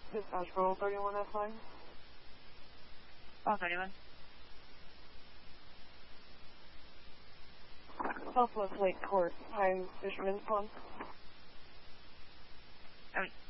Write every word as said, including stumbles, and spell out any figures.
Dispatch Roll thirty-one F nine. Oh, thirty-one. Southwest Lake Court, High Fisherman's Pond. Oh,